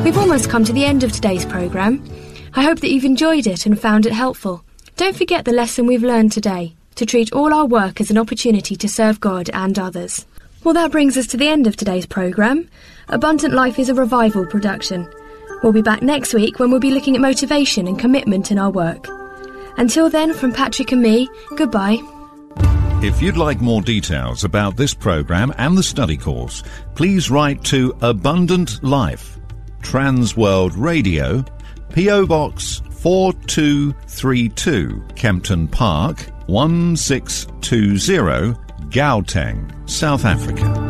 We've almost come to the end of today's programme. I hope that you've enjoyed it and found it helpful. Don't forget the lesson we've learned today, to treat all our work as an opportunity to serve God and others. Well, that brings us to the end of today's programme. Abundant Life is a Revival production. We'll be back next week when we'll be looking at motivation and commitment in our work. Until then, from Patrick and me, goodbye. If you'd like more details about this programme and the study course, please write to Abundant Life, Transworld Radio, P.O. Box 4232, Kempton Park, 1620, Gauteng, South Africa.